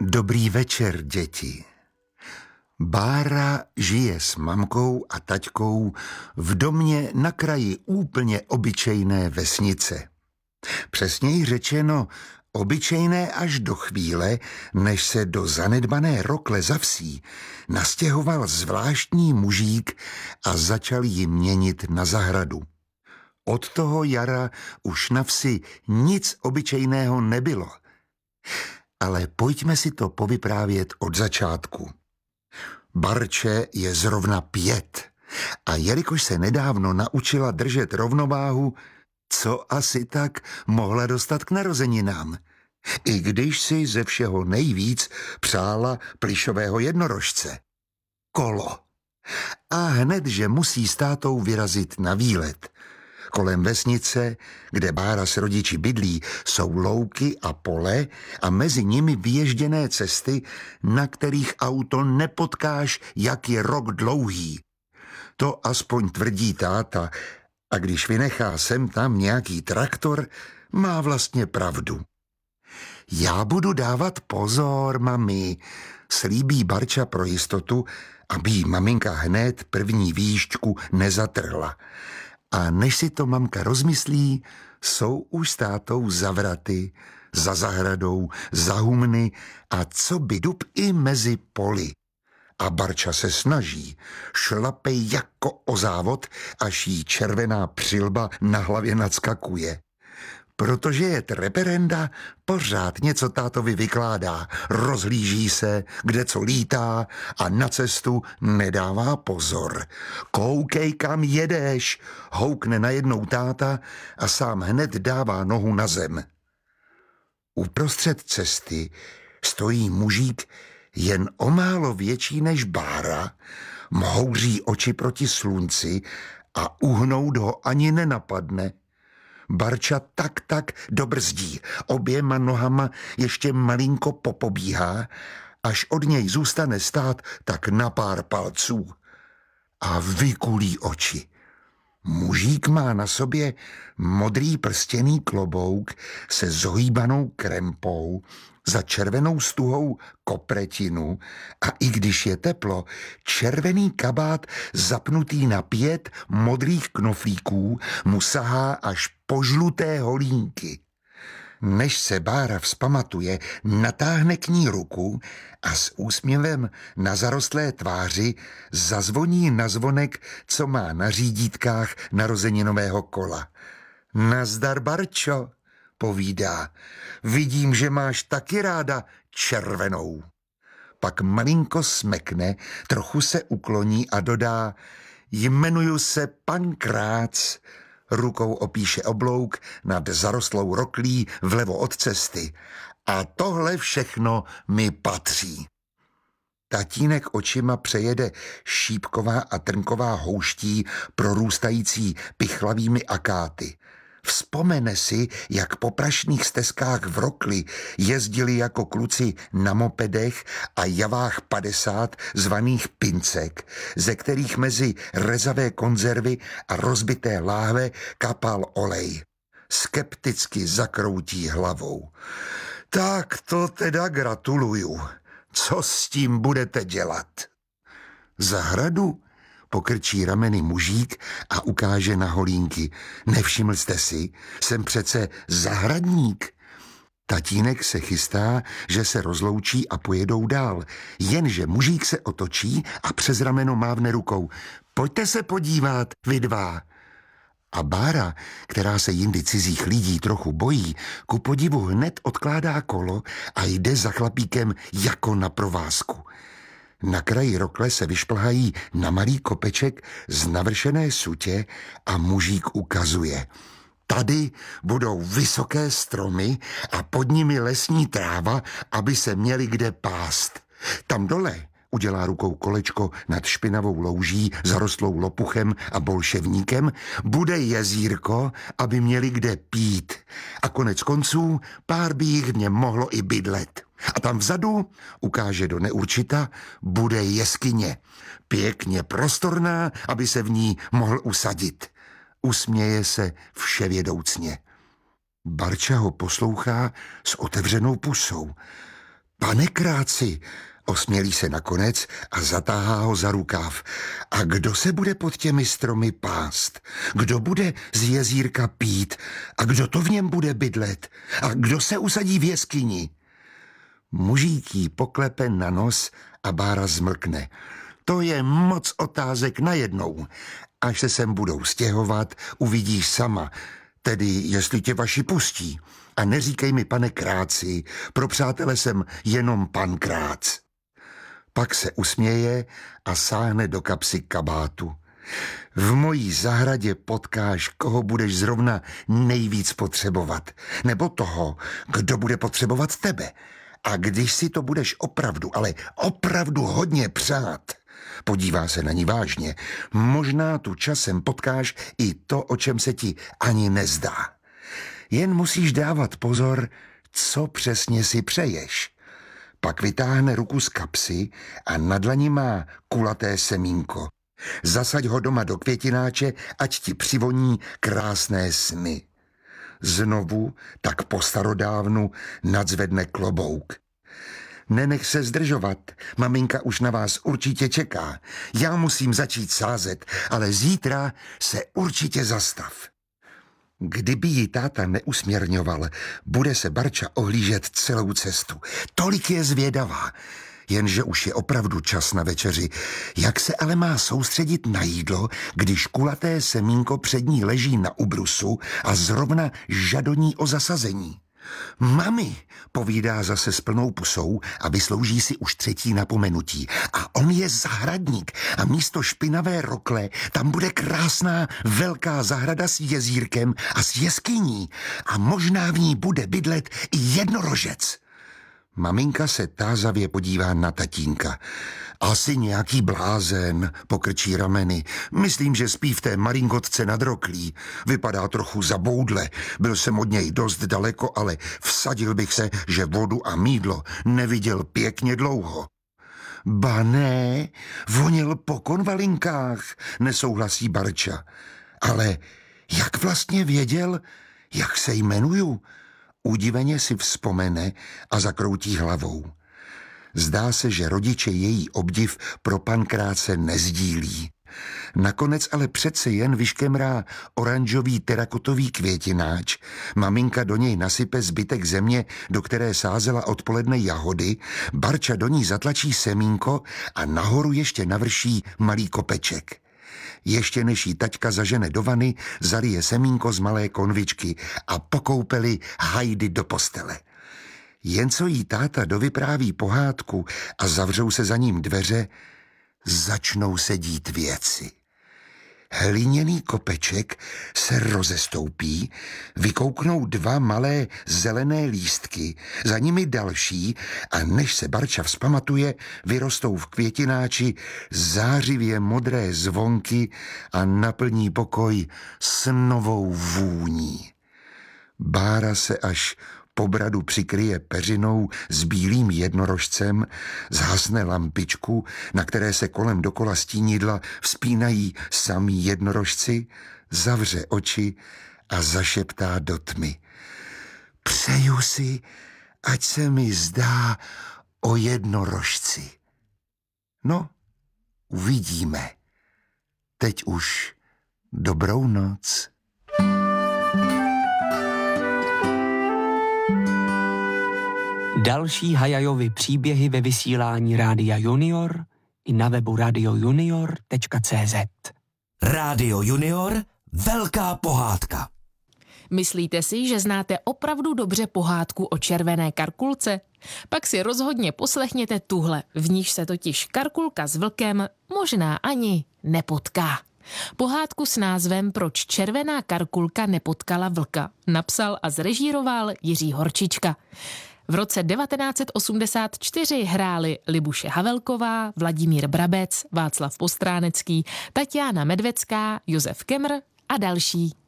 Dobrý večer, děti. Bára žije s mamkou a taťkou v domě na kraji úplně obyčejné vesnice. Přesněji řečeno, obyčejné až do chvíle, než se do zanedbané rokle za vsí nastěhoval zvláštní mužík a začal ji měnit na zahradu. Od toho jara už na vsi nic obyčejného nebylo. Ale pojďme si to povyprávět od začátku. Barče je zrovna 5 a jelikož se nedávno naučila držet rovnováhu, co asi tak mohla dostat k narozeninám. I když si ze všeho nejvíc přála plyšového jednorožce. Kolo. A hned, že musí s tátou vyrazit na výlet. Kolem vesnice, kde Bára s rodiči bydlí, jsou louky a pole a mezi nimi vyježděné cesty, na kterých auto nepotkáš, jak je rok dlouhý. To aspoň tvrdí táta, a když vynechá sem tam nějaký traktor, má vlastně pravdu. Já budu dávat pozor, mami, slíbí Barča pro jistotu, aby jí maminka hned první výšťku nezatrhla. A než si to mamka rozmyslí, jsou už s tátou za vraty, za zahradou, za humny a co by dub i mezi poli. A Barča se snaží, šlape jako o závod, až jí červená přilba na hlavě nadskakuje. Protože je reperenda, pořád něco tátovi vykládá, rozhlíží se, kde co lítá a na cestu nedává pozor. Koukej, kam jedeš, houkne najednou táta a sám hned dává nohu na zem. Uprostřed cesty stojí mužík jen o málo větší než Bára, mhouří oči proti slunci a uhnout ho ani nenapadne. Barča tak dobrzdí, oběma nohama ještě malinko popobíhá, až od něj zůstane stát tak na pár palců. A vykulí oči. Mužík má na sobě modrý prstěný klobouk se zohýbanou krempou, za červenou stuhou kopretinu a i když je teplo, červený kabát zapnutý na 5 modrých knoflíků mu sahá až po žluté holínky. Než se Bára vzpamatuje, natáhne k ní ruku a s úsměvem na zarostlé tváři zazvoní na zvonek, co má na řídítkách narozeninového kola. Nazdar, Barčo, povídá. Vidím, že máš taky ráda červenou. Pak malinko smekne, trochu se ukloní a dodá: jmenuju se Pankrác. Rukou opíše oblouk nad zarostlou roklí vlevo od cesty. A tohle všechno mi patří. Tatínek očima přejede šípková a trnková houští prorůstající pichlavými akáty. Vzpomene si, jak po prašných stezkách v rokli jezdili jako kluci na mopedech a javách 50 zvaných pincek, ze kterých mezi rezavé konzervy a rozbité láhve kapal olej. Skepticky zakroutí hlavou. Tak to teda gratuluju. Co s tím budete dělat? Zahradu? Pokrčí rameny mužík a ukáže na holínky. Nevšiml jste si, jsem přece zahradník. Tatínek se chystá, že se rozloučí a pojedou dál, jenže mužík se otočí a přes rameno mávne rukou. Pojďte se podívat, vy dva. A Bára, která se jindy cizích lidí trochu bojí, ku podivu hned odkládá kolo a jde za chlapíkem jako na provázku. Na kraji rokle se vyšplhají na malý kopeček z navršené sutě a mužík ukazuje. Tady budou vysoké stromy a pod nimi lesní tráva, aby se měli kde pást. Tam dole, udělá rukou kolečko nad špinavou louží, zarostlou lopuchem a bolševníkem, bude jezírko, aby měli kde pít. A konec konců pár by jich v něm mohlo i bydlet. A tam vzadu, ukáže do neurčita, bude jeskyně. Pěkně prostorná, aby se v ní mohl usadit. Usměje se vševědoucně. Barča ho poslouchá s otevřenou pusou. Pane Kráci, osmělí se nakonec a zatáhá ho za rukáv. A kdo se bude pod těmi stromy pást? Kdo bude z jezírka pít? A kdo to v něm bude bydlet? A kdo se usadí v jeskyni? Mužík jí poklepe na nos a Bára zmlkne. To je moc otázek najednou. Až se sem budou stěhovat, uvidíš sama. Tedy, jestli tě vaši pustí. A neříkej mi, pane Kráci, pro přátele jsem jenom pan Krác. Pak se usměje a sáhne do kapsy kabátu. V mojí zahradě potkáš, koho budeš zrovna nejvíc potřebovat. Nebo toho, kdo bude potřebovat tebe. A když si to budeš opravdu, ale opravdu hodně přát, podívá se na ní vážně, možná tu časem potkáš i to, o čem se ti ani nezdá. Jen musíš dávat pozor, co přesně si přeješ. Pak vytáhne ruku z kapsy a na dlani má kulaté semínko. Zasaď ho doma do květináče, ať ti přivoní krásné sny. Znovu, tak po starodávnu, nadzvedne klobouk. Nenech se zdržovat, maminka už na vás určitě čeká. Já musím začít sázet, ale zítra se určitě zastav. Kdyby ji táta neusměrňoval, bude se Barča ohlížet celou cestu. Tolik je zvědavá, jenže už je opravdu čas na večeři. Jak se ale má soustředit na jídlo, když kulaté semínko před ní leží na ubrusu a zrovna žadoní o zasazení? Mami, povídá zase s plnou pusou a vyslouží si už třetí napomenutí. A on je zahradník a místo špinavé rokle tam bude krásná velká zahrada s jezírkem a s jeskyní a možná v ní bude bydlet i jednorožec. Maminka se tázavě podívá na tatínka. Asi nějaký blázen, pokrčí rameny. Myslím, že spí v té maringotce nad roklí. Vypadá trochu zaboudle. Byl jsem od něj dost daleko, ale vsadil bych se, že vodu a mýdlo neviděl pěkně dlouho. Ba ne, vonil po konvalinkách, nesouhlasí Barča. Ale jak vlastně věděl, jak se jmenuju? Udiveně si vzpomene a zakroutí hlavou. Zdá se, že rodiče její obdiv pro Pankráce nezdílí. Nakonec ale přece jen vyškemrá oranžový terakotový květináč, maminka do něj nasype zbytek země, do které sázela odpoledne jahody, Barča do ní zatlačí semínko a nahoru ještě navrší malý kopeček. Ještě než jí taťka zažene do vany, zalije semínko z malé konvičky a po koupeli hajdy do postele. Jen co jí táta dovypráví pohádku a zavřou se za ním dveře, začnou se dít věci. Hliněný kopeček se rozestoupí, vykouknou dva malé zelené lístky, za nimi další a než se Barča vzpamatuje, vyrostou v květináči zářivě modré zvonky a naplní pokoj snovou vůní. Bára se až po bradu přikryje peřinou s bílým jednorožcem, zhasne lampičku, na které se kolem dokola stínidla vzpínají samí jednorožci, zavře oči a zašeptá do tmy. Přeju si, ať se mi zdá o jednorožci. No, uvidíme. Teď už dobrou noc. Další Hayajovy příběhy ve vysílání Rádia Junior i na webu radiojunior.cz. Rádio Junior, velká pohádka. Myslíte si, že znáte opravdu dobře pohádku o červené karkulce? Pak si rozhodně poslechněte tuhle, v níž se totiž karkulka s vlkem možná ani nepotká. Pohádku s názvem Proč červená karkulka nepotkala vlka napsal a zrežíroval Jiří Horčička. V roce 1984 hráli Libuše Havelková, Vladimír Brabec, Václav Postránecký, Tatiana Medvecká, Josef Kemr a další.